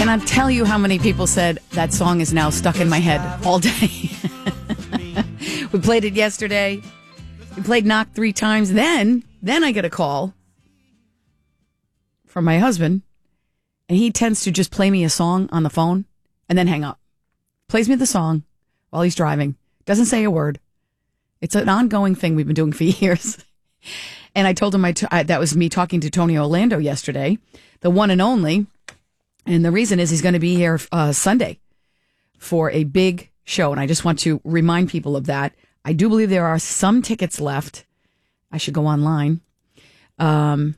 cannot tell you how many people said that song is now stuck in my head all day. We played it yesterday. We played Knock 3 times. Then I get a call from my husband, and he tends to just play me a song on the phone and then hang up. Plays me the song while he's driving. Doesn't say a word. It's an ongoing thing we've been doing for years. And I told him that was me talking to Tony Orlando yesterday, the one and only. And the reason is he's going to be here Sunday for a big show. And I just want to remind people of that. I do believe there are some tickets left. I should go online. And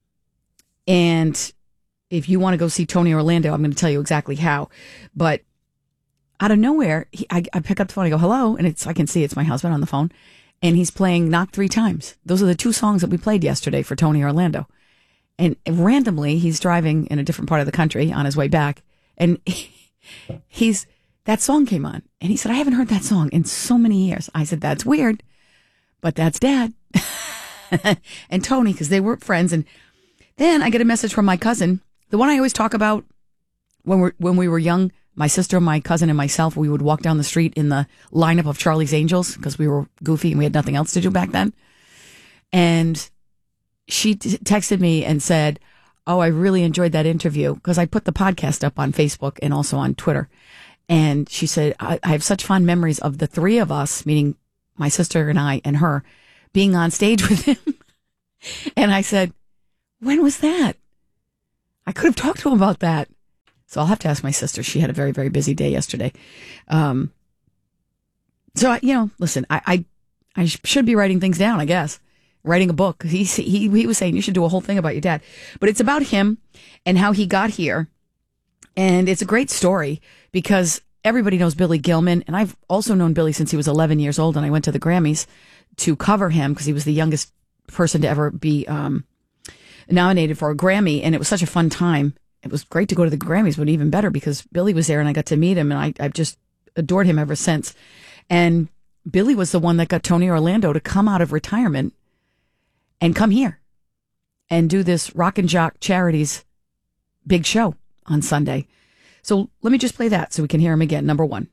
if you want to go see Tony Orlando, I'm going to tell you exactly how. But out of nowhere, I pick up the phone. I go, hello. And I can see it's my husband on the phone. And he's playing Knock 3 times. Those are the 2 songs that we played yesterday for Tony Orlando. And randomly, he's driving in a different part of the country on his way back. And that song came on. And he said, I haven't heard that song in so many years. I said, that's weird, but that's Dad. And Tony, because they were friends. And then I get a message from my cousin, the one I always talk about when we were young. My sister, my cousin, and myself, we would walk down the street in the lineup of Charlie's Angels because we were goofy and we had nothing else to do back then. And she texted me and said, oh, I really enjoyed that interview because I put the podcast up on Facebook and also on Twitter. And she said, I have such fond memories of the 3 of us, meaning my sister and I and her, being on stage with him. And I said, when was that? I could have talked to him about that. So I'll have to ask my sister. She had a very, very busy day yesterday. So, listen, I should be writing things down, I guess. Writing a book. He was saying you should do a whole thing about your dad. But it's about him and how he got here. And it's a great story because everybody knows Billy Gilman. And I've also known Billy since he was 11 years old. And I went to the Grammys to cover him because he was the youngest person to ever be nominated for a Grammy. And it was such a fun time. It was great to go to the Grammys, but even better because Billy was there and I got to meet him and I've just adored him ever since. And Billy was the one that got Tony Orlando to come out of retirement and come here and do this Rock and Jock Charities big show on Sunday. So let me just play that so we can hear him again. Number 1.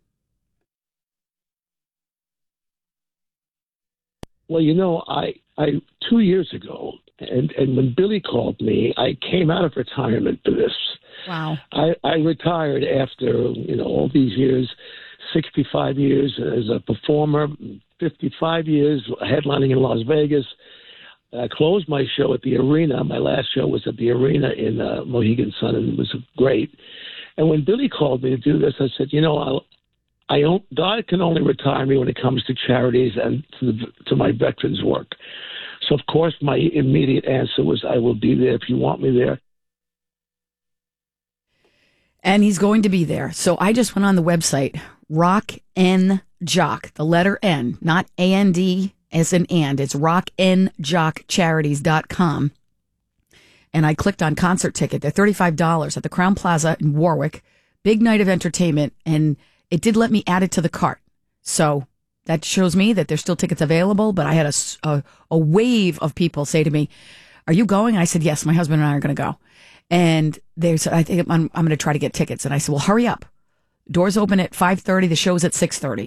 Well, I 2 years ago, and when Billy called me, I came out of retirement for this. Wow. I retired after, all these years, 65 years as a performer, 55 years headlining in Las Vegas. I closed my show at the Arena. My last show was at the Arena in Mohegan Sun, and it was great. And when Billy called me to do this, I said, God can only retire me when it comes to charities and to my veterans work. So, of course, my immediate answer was, I will be there if you want me there. And he's going to be there. So I just went on the website, Rock N Jock, the letter N, not A-N-D as in and. It's rocknjockcharities.com. And I clicked on concert ticket. They're $35 at the Crowne Plaza in Warwick. Big night of entertainment. And it did let me add it to the cart. So that shows me that there's still tickets available. But I had a wave of people say to me, are you going? I said, yes, my husband and I are going to go. And they said, I think I'm going to try to get tickets. And I said, well, hurry up. Doors open at 5:30. The show's at 6:30.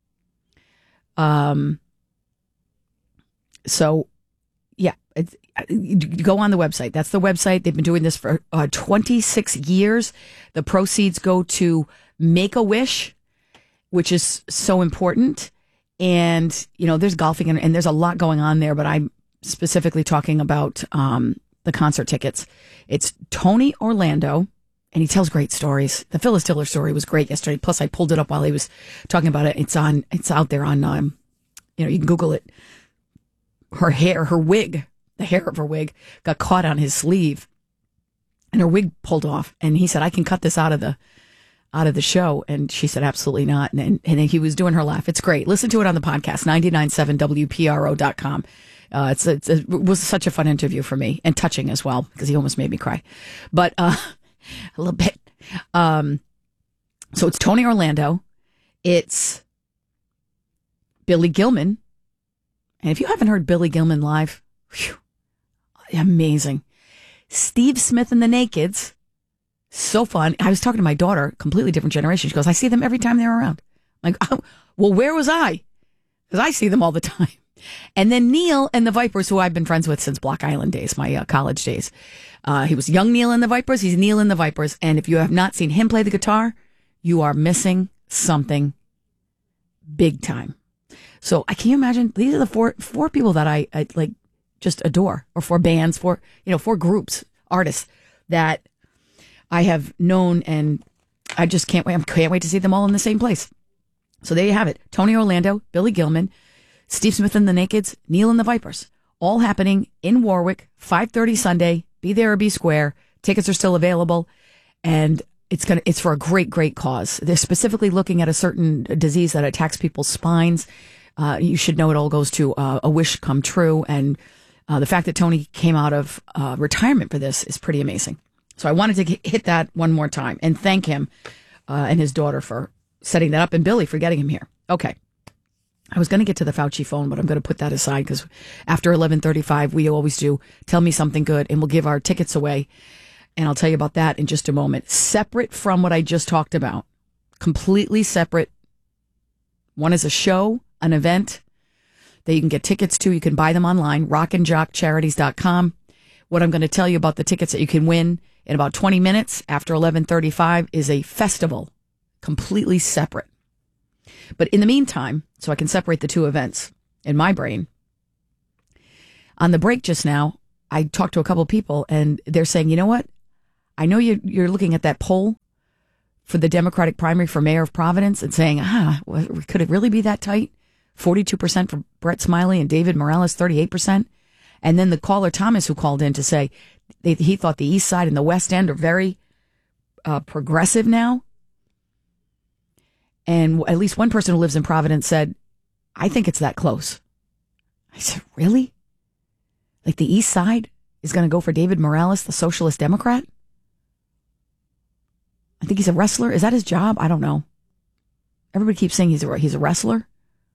So, yeah, go on the website. That's the website. They've been doing this for 26 years. The proceeds go to Make-A-Wish, which is so important. And, there's golfing and there's a lot going on there, but I'm specifically talking about the concert tickets. It's Tony Orlando, and he tells great stories. The Phyllis Diller story was great yesterday. Plus, I pulled it up while he was talking about it. It's out there on, you can Google it. Her hair, her wig, the hair of her wig got caught on his sleeve and her wig pulled off. And he said, I can cut this out of the show. And she said, absolutely not. And he was doing her laugh. It's great. Listen to it on the podcast, 997wpro.com. It was such a fun interview for me and touching as well because he almost made me cry, but a little bit. So it's Tony Orlando. It's Billy Gilman. And if you haven't heard Billy Gilman live, whew, amazing. Steve Smith and the Nakeds, So fun. I was talking to my daughter, completely different generation. She goes, I see them every time they're around. I'm like, oh, well, where was I? Because I see them all the time. And then Neil and the Vipers, who I've been friends with since Block Island days, my college days. He was young Neil and the Vipers. He's Neil and the Vipers. And if you have not seen him play the guitar, you are missing something big time. So can you imagine? These are the four people that I like just adore, or four bands, four groups, artists that I have known, and I just can't wait. I can't wait to see them all in the same place. So there you have it. Tony Orlando, Billy Gilman, Steve Smith and the Nakeds, Neil and the Vipers, all happening in Warwick, 5:30 Sunday. Be there or be square. Tickets are still available, and it's for a great cause. They're specifically looking at a certain disease that attacks people's spines. You should know it all goes to a wish come true, and the fact that Tony came out of retirement for this is pretty amazing. So I wanted to hit that one more time and thank him and his daughter for setting that up, and Billy for getting him here. Okay. I was going to get to the Fauci phone, but I'm going to put that aside because after 11:35, we always do Tell Me Something Good, and we'll give our tickets away. And I'll tell you about that in just a moment. Separate from what I just talked about. Completely separate. One is a show, an event that you can get tickets to. You can buy them online, rockandjockcharities.com. What I'm going to tell you about the tickets that you can win in about 20 minutes after 11:35 is a festival, completely separate. But in the meantime, so I can separate the two events in my brain, on the break just now, I talked to a couple of people, and they're saying, you know what? I know you're looking at that poll for the Democratic primary for mayor of Providence and saying, could it really be that tight? 42% for Brett Smiley and David Morales, 38%. And then the caller Thomas, who called in to say he thought the East Side and the West End are very progressive now. And at least one person who lives in Providence said, I think it's that close. I said, really? Like the East Side is going to go for David Morales, the Socialist Democrat? I think he's a wrestler. Is that his job? I don't know. Everybody keeps saying he's a wrestler.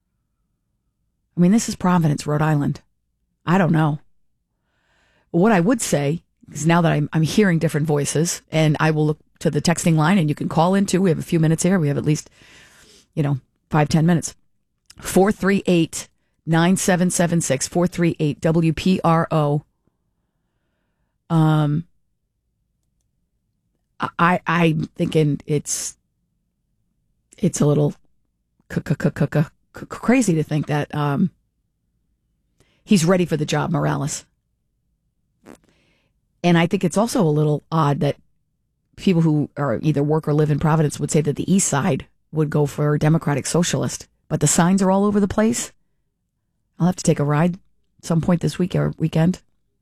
I mean, this is Providence, Rhode Island. I don't know. What I would say is now that I'm hearing different voices, and I will look to the texting line, and you can call in too. We have a few minutes here. We have at least, 5-10 minutes. 438-9776, 438 WPRO. I'm thinking it's a little crazy to think that he's ready for the job, Morales. And I think it's also a little odd that people who are either work or live in Providence would say that the East Side would go for Democratic Socialist, but the signs are all over the place. I'll have to take a ride at some point this week or weekend.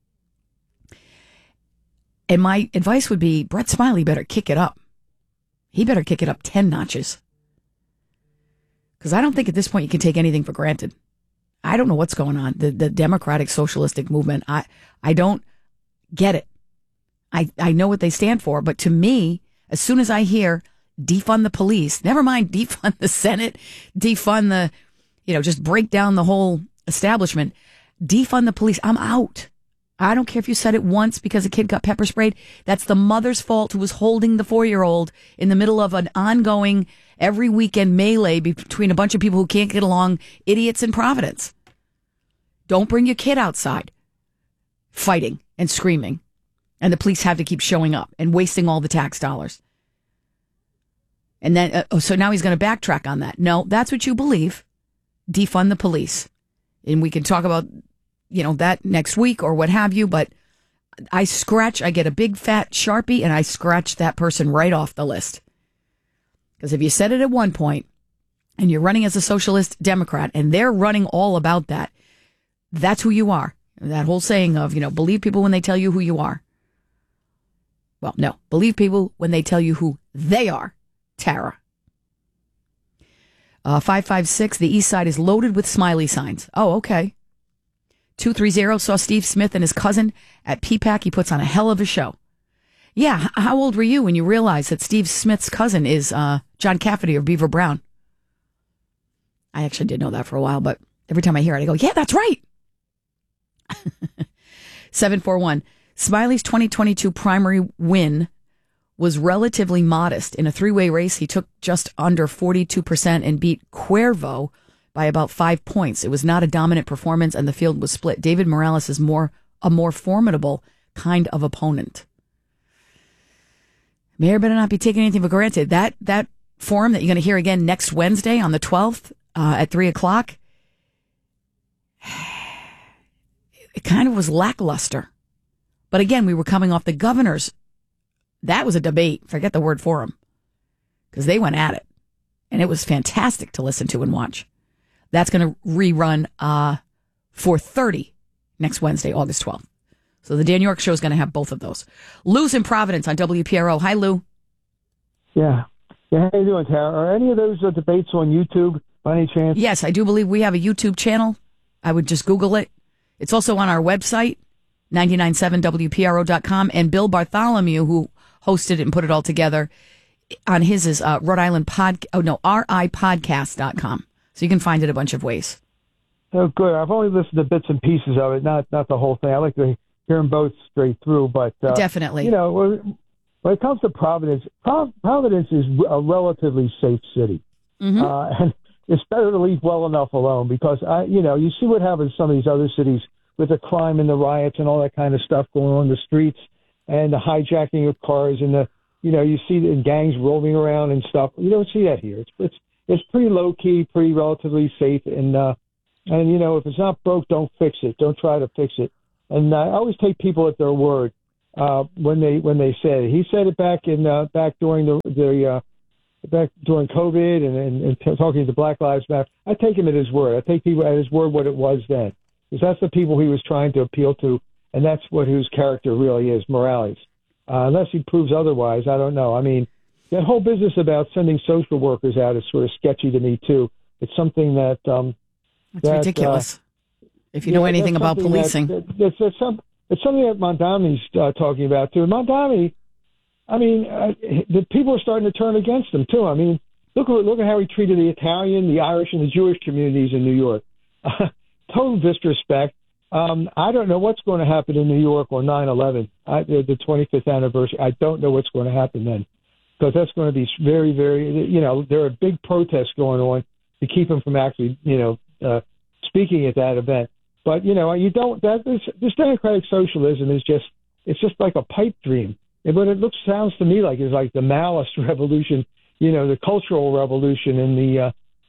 And my advice would be Brett Smiley better kick it up. He better kick it up 10 notches. Because I don't think at this point you can take anything for granted. I don't know what's going on. The Democratic Socialistic Movement, I don't get it. I know what they stand for, but to me, as soon as I hear defund the police, never mind defund the Senate, defund the, just break down the whole establishment, defund the police, I'm out. I don't care if you said it once because a kid got pepper sprayed. That's the mother's fault who was holding the 4-year-old in the middle of an ongoing every weekend melee between a bunch of people who can't get along, idiots in Providence. Don't bring your kid outside fighting and screaming. And the police have to keep showing up and wasting all the tax dollars. And then, so now he's going to backtrack on that. No, that's what you believe. Defund the police. And we can talk about, that next week or what have you. But I get a big fat Sharpie and I scratch that person right off the list. Because if you said it at one point and you're running as a socialist Democrat and they're running all about that, that's who you are. That whole saying of, believe people when they tell you who you are. Well, no, believe people when they tell you who they are, Tara. 556, the East Side is loaded with smiley signs. Oh, okay. 230, saw Steve Smith and his cousin at PPAC. He puts on a hell of a show. Yeah, how old were you when you realized that Steve Smith's cousin is John Cafferty or Beaver Brown? I actually did know that for a while, but every time I hear it, I go, yeah, that's right. 741. Smiley's 2022 primary win was relatively modest. In a three-way race, he took just under 42% and beat Cuervo by about 5 points. It was not a dominant performance, and the field was split. David Morales is a more formidable kind of opponent. Mayor better not be taking anything for granted. That forum that you're going to hear again next Wednesday on the 12th at 3:00, it kind of was lackluster. But again, we were coming off the governor's. That was a debate. Forget the word forum, because they went at it, and it was fantastic to listen to and watch. That's going to rerun 4:30 next Wednesday, August 12th. So the Dan York Show is going to have both of those. Lou's in Providence on WPRO. Hi, Lou. Yeah. How you doing, Tara? Are any of those debates on YouTube by any chance? Yes, I do believe we have a YouTube channel. I would just Google it. It's also on our website, 997WPRO.com. And Bill Bartholomew, who hosted it and put it all together, on his is Rhode Island RIPodcast.com. So you can find it a bunch of ways. Oh, good. I've only listened to bits and pieces of it, not the whole thing. I like to hear them both straight through, but definitely, when it comes to Providence, Providence is a relatively safe city, and it's better to leave well enough alone, because you see what happens in some of these other cities with the crime and the riots and all that kind of stuff going on in the streets, and the hijacking of cars, and you see the gangs roaming around and stuff. You don't see that here. It's pretty low key, pretty relatively safe, and if it's not broke, don't fix it. Don't try to fix it. And I always take people at their word when they say it. He said it back during back during COVID and talking to Black Lives Matter. I take him at his word. I take people at his word what it was then, because that's the people he was trying to appeal to, and that's what his character really is, Morales. Unless he proves otherwise, I don't know. I mean, that whole business about sending social workers out is sort of sketchy to me too. It's something that that's ridiculous. If you know anything about policing, it's something that Mondami's talking about too. Mondami, I mean, the people are starting to turn against him too. I mean, look at how he treated the Italian, the Irish, and the Jewish communities in New York. Total disrespect. I don't know what's going to happen in New York on 9/11, the 25th anniversary. I don't know what's going to happen then, because that's going to be very, very. There are big protests going on to keep him from actually, speaking at that event. But you don't. This democratic socialism is just like a pipe dream. And what it sounds to me like is like the Maoist revolution, the cultural revolution in the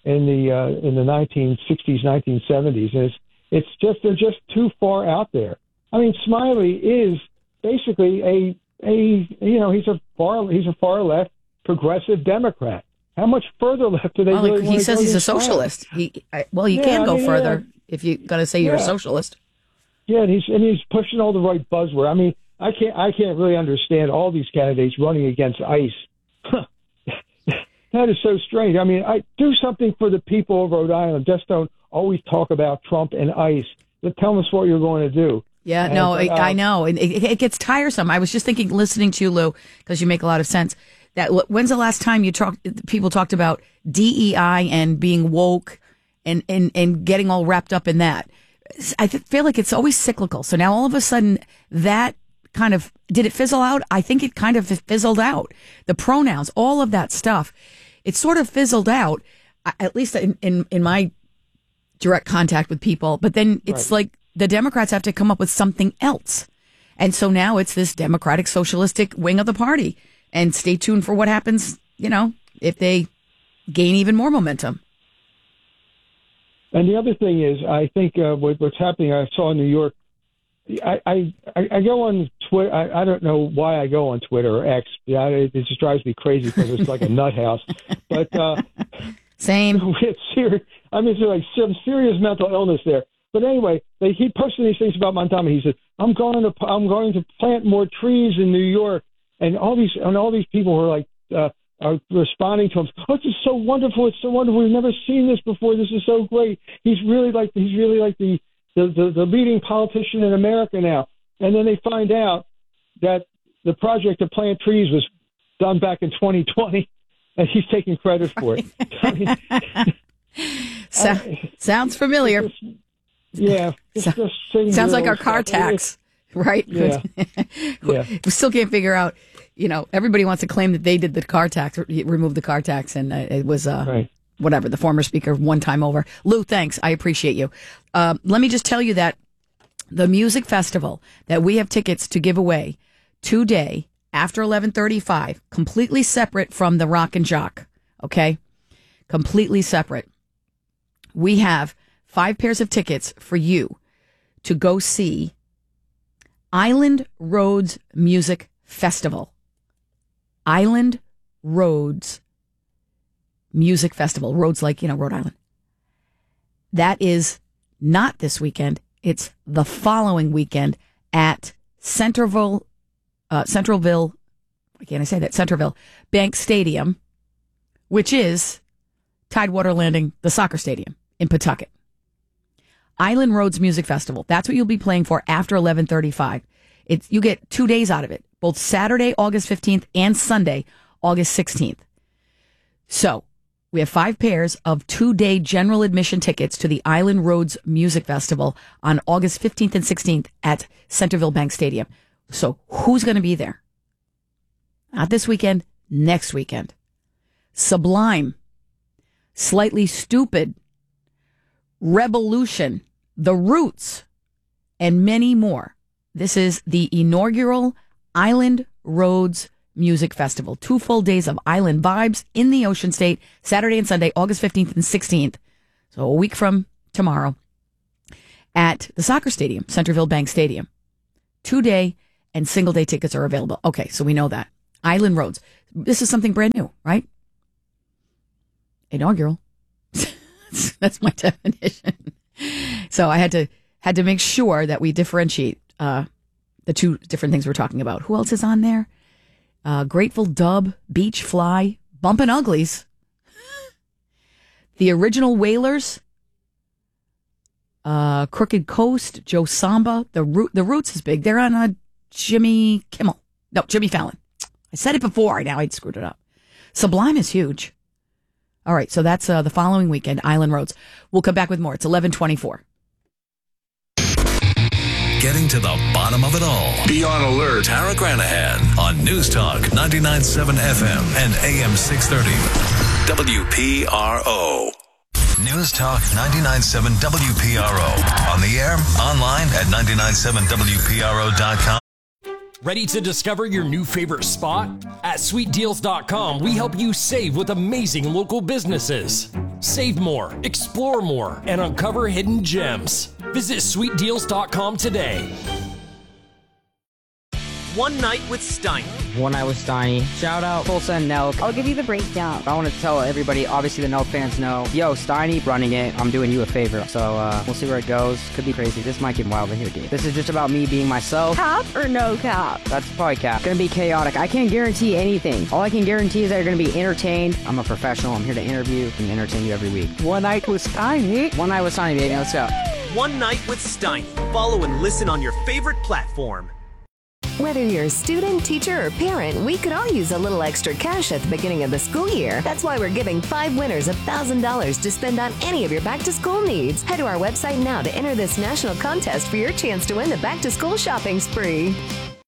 1960s, 1970s. And they're just too far out there. I mean, Smiley is basically he's a far left progressive Democrat. How much further left do they really want to go? He says he's a socialist. You can go further if you're going to say you're a socialist. Yeah, and he's pushing all the right buzzword. I mean, I can't really understand all these candidates running against ICE. That is so strange. I mean, do something for the people of Rhode Island. Just don't always talk about Trump and ICE. Tell us what you're going to do. Yeah, I know. And it gets tiresome. I was just thinking, listening to you, Lou, because you make a lot of sense, that when's the last time people talked about DEI and being woke and getting all wrapped up in that? I feel like it's always cyclical. So now all of a sudden that kind of, did it fizzle out? I think it kind of fizzled out. The pronouns, all of that stuff, it sort of fizzled out, at least in my direct contact with people. But then it's like the Democrats have to come up with something else. And so now it's this democratic socialistic wing of the party. And stay tuned for what happens, if they gain even more momentum. And the other thing is, I think what's happening, I saw in New York, I go on Twitter. I don't know why I go on Twitter or X. Yeah, it just drives me crazy because it's like a nut house. But same. It's serious. I mean, there's like some serious mental illness there. But anyway, they keep pushing these things about Montgomery. He said, "I'm going to plant more trees in New York," and all these people who are like are responding to him. "Oh, this is so wonderful! It's so wonderful! We've never seen this before. This is so great. He's really like the leading politician in America now." And then they find out that the project to plant trees was done back in 2020, and he's taking credit for it. I mean, sounds familiar. Yeah. Sounds like our car tax. right? Yeah. Yeah. We still can't figure out, everybody wants to claim that they did the car tax, remove the car tax, and it was, Right. whatever, the former speaker one time over. Lou, thanks. I appreciate you. Let me just tell you that the music festival that we have tickets to give away today after 11:35, completely separate from the Rock and Jock, okay? Completely separate. We have 5 pairs of tickets for you to go see Island Roads Music Festival. Island Roads Music Festival. Roads like, Rhode Island. That is not this weekend. It's the following weekend at Centerville Bank Stadium, which is Tidewater Landing, the soccer stadium in Pawtucket. Island Roads Music Festival. That's what you'll be playing for after 11:35. You get 2 days out of it, both Saturday, August 15th and Sunday, August 16th. So we have 5 pairs of 2-day general admission tickets to the Island Roads Music Festival on August 15th and 16th at Centerville Bank Stadium. So who's going to be there? Not this weekend, next weekend. Sublime, Slightly Stupid, Revolution, The Roots, and many more. This is the inaugural Island Roads Music Festival. 2 full days of island vibes in the Ocean State, Saturday and Sunday, August 15th and 16th. So a week from tomorrow at the soccer stadium, Centerville Bank Stadium. 2-day and single-day tickets are available. Okay, so we know that. Island Roads. This is something brand new, right? Inaugural. That's my definition. So I had to make sure that we differentiate the 2 different things we're talking about. Who else is on there? Grateful Dub, Beach Fly, Bumpin' Uglies, the Original Wailers, Crooked Coast, Joe Samba. The Roots is big. They're on Jimmy Fallon. I said it before. Now I screwed it up. Sublime is huge. All right, so that's the following weekend, Island Roads. We'll come back with more. It's 11:24. Getting to the bottom of it all. Be on alert. Tara Granahan on News Talk 99.7 FM and AM 630. WPRO. News Talk 99.7 WPRO. On the air, online at 997WPRO.com. Ready to discover your new favorite spot? At SweetDeals.com, we help you save with amazing local businesses. Save more, explore more, and uncover hidden gems. Visit SweetDeals.com today. One Night with Steiny. One Night with Steiny. Shout out Tulsa and Nelk. I'll give you the breakdown. I want to tell everybody, obviously the Nelk fans know, yo, Steiny running it. I'm doing you a favor. So we'll see where it goes. Could be crazy. This might get wild in here, dude. This is just about me being myself. Cap or no cap? That's probably cap. Gonna be chaotic. I can't guarantee anything. All I can guarantee is that you're gonna be entertained. I'm a professional. I'm here to interview and entertain you every week. One Night with Steiny. One Night with Steiny, baby. Let's go. One Night with Steiny. Follow and listen on your favorite platform. Whether you're a student, teacher, or parent, we could all use a little extra cash at the beginning of the school year. That's why we're giving 5 winners $1,000 to spend on any of your back-to-school needs. Head to our website now to enter this national contest for your chance to win the back-to-school shopping spree.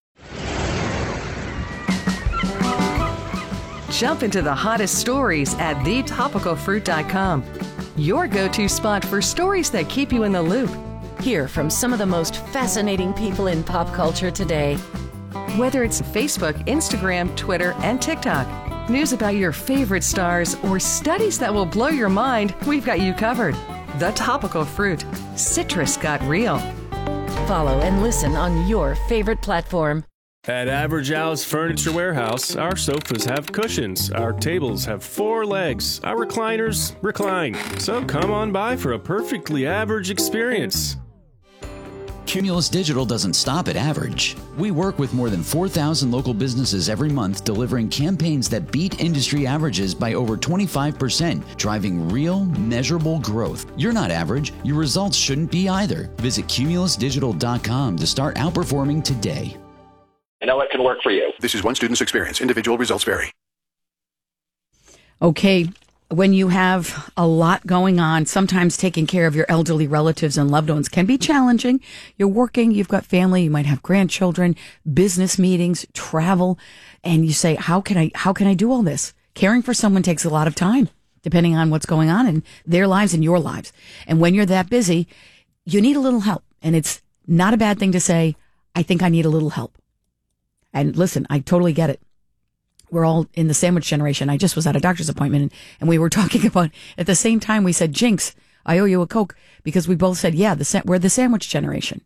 Jump into the hottest stories at thetopicalfruit.com. Your go-to spot for stories that keep you in the loop. Hear from some of the most fascinating people in pop culture today. Whether it's Facebook, Instagram, Twitter, and TikTok, news about your favorite stars, or studies that will blow your mind, we've got you covered. The Topical Fruit. Citrus got real. Follow and listen on your favorite platform. At Average Al's Furniture Warehouse, our sofas have cushions, our tables have 4 legs, our recliners recline. So come on by for a perfectly average experience. Cumulus Digital doesn't stop at average. We work with more than 4,000 local businesses every month, delivering campaigns that beat industry averages by over 25%, driving real, measurable growth. You're not average. Your results shouldn't be either. Visit cumulusdigital.com to start outperforming today. I know it can work for you. This is one student's experience. Individual results vary. Okay, when you have a lot going on, sometimes taking care of your elderly relatives and loved ones can be challenging. You're working, you've got family, you might have grandchildren, business meetings, travel, and you say, how can I do all this? Caring for someone takes a lot of time, depending on what's going on in their lives and your lives. And when you're that busy, you need a little help. And it's not a bad thing to say, I think I need a little help. And listen, I totally get it. We're all in the sandwich generation. I just was at a doctor's appointment and we were talking about, at the same time we said, Jinx, I owe you a Coke, because we both said, yeah, we're the sandwich generation.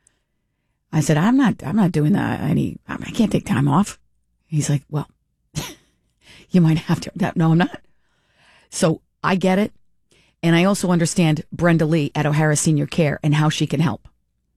I said, I'm not doing that. I can't take time off. He's like, well, you might have to. No, I'm not. So I get it. And I also understand Brenda Lee at O'Hara Senior Care and how she can help.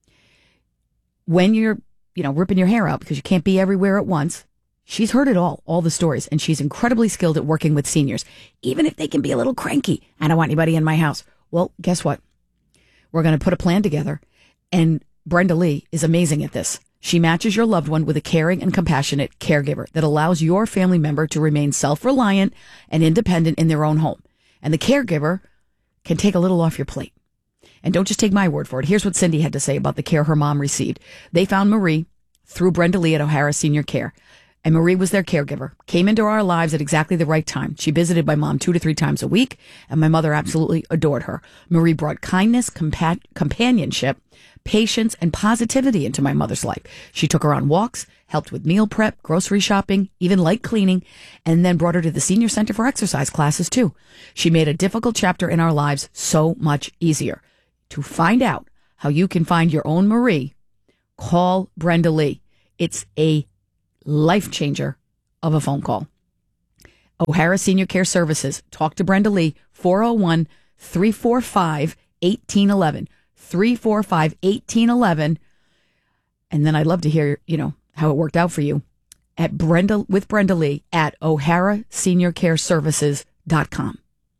When you're, ripping your hair out because you can't be everywhere at once, she's heard it all the stories, and she's incredibly skilled at working with seniors, even if they can be a little cranky. I don't want anybody in my house. Well, guess what? We're going to put a plan together, and Brenda Lee is amazing at this. She matches your loved one with a caring and compassionate caregiver that allows your family member to remain self-reliant and independent in their own home. And the caregiver can take a little off your plate. And don't just take my word for it. Here's what Cindy had to say about the care her mom received. They found Marie through Brenda Lee at O'Hara Senior Care. And Marie was their caregiver, came into our lives at exactly the right time. She visited my mom 2 to 3 times a week, and my mother absolutely adored her. Marie brought kindness, companionship, patience, and positivity into my mother's life. She took her on walks, helped with meal prep, grocery shopping, even light cleaning, and then brought her to the senior center for exercise classes too. She made a difficult chapter in our lives so much easier. To find out how you can find your own Marie, call Brenda Lee. It's a life changer of a phone call. O'Hara Senior Care Services. Talk to Brenda Lee, 401-345-1811. 345-1811. And then I'd love to hear, how it worked out for you at Brenda Lee at O'HaraSeniorCareServices.com.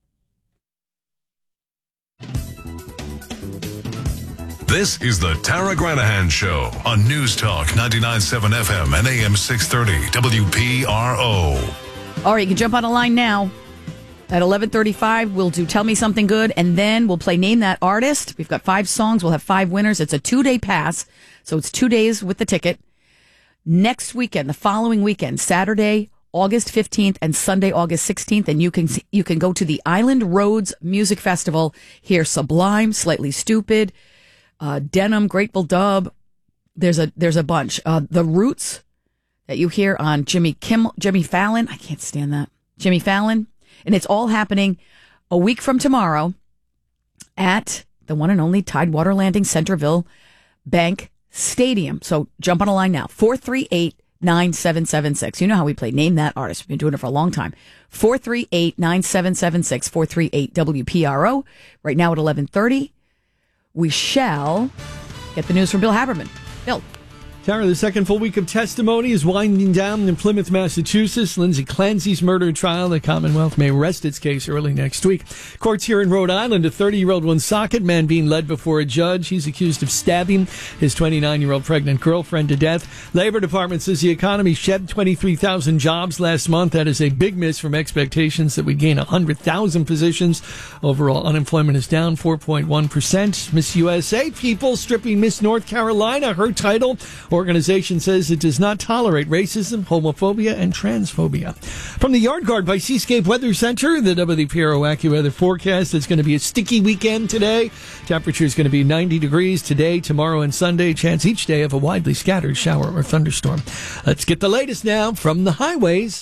This is the Tara Granahan Show on News Talk 99.7 FM and AM 630 WPRO. All right, you can jump on a line now. At 11:35, we'll do Tell Me Something Good, and then we'll play Name That Artist. We've got 5 songs. We'll have 5 winners. It's a 2-day pass, so it's 2 days with the ticket. Next weekend, the following weekend, Saturday, August 15th and Sunday, August 16th, and you can go to the Island Roads Music Festival. Hear Sublime, Slightly Stupid, Denim, Grateful Dub. There's a bunch. The Roots that you hear on Jimmy Fallon. I can't stand that. Jimmy Fallon. And it's all happening a week from tomorrow at the one and only Tidewater Landing Centerville Bank Stadium. So jump on a line now. 438-9776. You know how we play Name That Artist. We've been doing it for a long time. 438-9776. 438-WPRO. Right now at 11:30, we shall get the news from Bill Haberman. Bill. Tara, the second full week of testimony is winding down in Plymouth, Massachusetts. Lindsay Clancy's murder trial. The Commonwealth may rest its case early next week. Courts here in Rhode Island, a 30-year-old Woonsocket man being led before a judge. He's accused of stabbing his 29-year-old pregnant girlfriend to death. Labor Department says the economy shed 23,000 jobs last month. That is a big miss from expectations that we gain 100,000 positions. Overall unemployment is down 4.1%. Miss USA people stripping Miss North Carolina her title. Organization says it does not tolerate racism, homophobia, and transphobia. From the Yard Guard by Seascape Weather Center, the WPRO AccuWeather forecast, it's going to be a sticky weekend today. Temperature is going to be 90 degrees today, tomorrow, and Sunday. Chance each day of a widely scattered shower or thunderstorm. Let's get the latest now from the highways.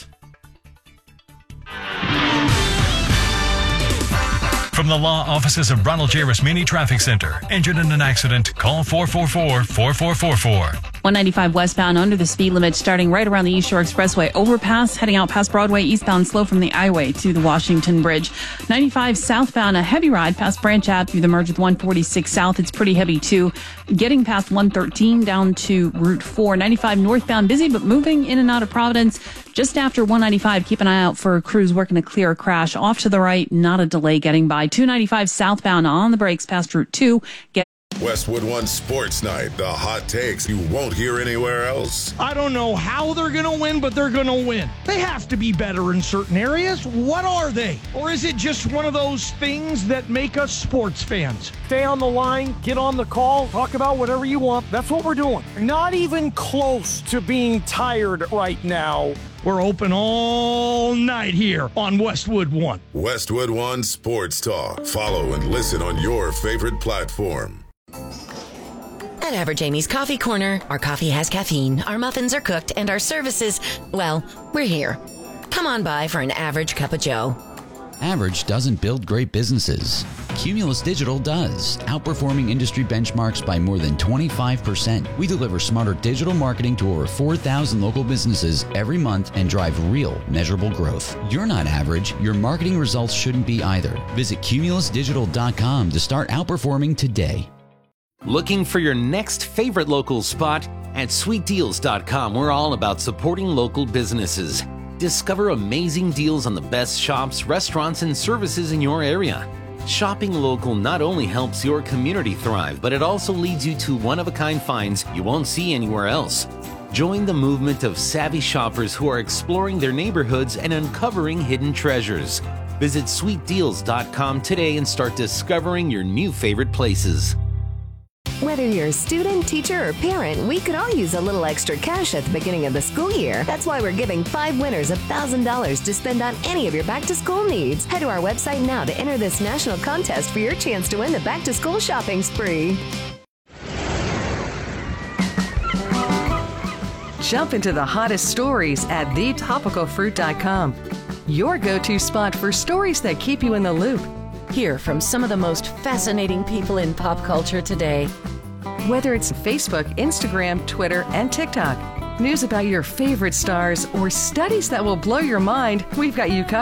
From the law offices of Ronald J. Rosmini Traffic Center. Injured in an accident? Call 444-4444. 195 westbound under the speed limit starting right around the East Shore Expressway overpass, heading out past Broadway, eastbound slow from the I-Way to the Washington Bridge. 95 southbound, a heavy ride past Branch Ave through the merge with 146 South. It's pretty heavy too. Getting past 113 down to Route 4. 95 northbound, busy but moving in and out of Providence. Just after 195, keep an eye out for crews working to clear a crash. Off to the right, not a delay getting by. 295 southbound on the brakes past Route 2. Westwood One Sports Night, the hot takes you won't hear anywhere else. I don't know how they're going to win, but they're going to win. They have to be better in certain areas. What are they? Or is it just one of those things that make us sports fans? Stay on the line, get on the call, talk about whatever you want. That's what we're doing. Not even close to being tired right now. We're open all night here on Westwood One. Westwood One Sports Talk. Follow and listen on your favorite platform. At Average Amy's Coffee Corner, our coffee has caffeine, our muffins are cooked, and our services, well, we're here. Come on by for an average cup of joe. Average doesn't build great businesses. Cumulus Digital does, outperforming industry benchmarks by more than 25%. We deliver smarter digital marketing to over 4,000 local businesses every month and drive real, measurable growth. You're not average. Your marketing results shouldn't be either. Visit cumulusdigital.com to start outperforming today. Looking for your next favorite local spot? At sweetdeals.com, we're all about supporting local businesses. Discover amazing deals on the best shops, restaurants, and services in your area. Shopping local not only helps your community thrive, but it also leads you to one-of-a-kind finds you won't see anywhere else. Join the movement of savvy shoppers who are exploring their neighborhoods and uncovering hidden treasures. Visit sweetdeals.com today and start discovering your new favorite places. Whether you're a student, teacher, or parent, we could all use a little extra cash at the beginning of the school year. That's why we're giving 5 winners $1,000 to spend on any of your back-to-school needs. Head to our website now to enter this national contest for your chance to win the back-to-school shopping spree. Jump into the hottest stories at thetopicalfruit.com. Your go-to spot for stories that keep you in the loop. Hear from some of the most fascinating people in pop culture today. Whether it's Facebook, Instagram, Twitter, and TikTok, news about your favorite stars, or studies that will blow your mind, we've got you covered.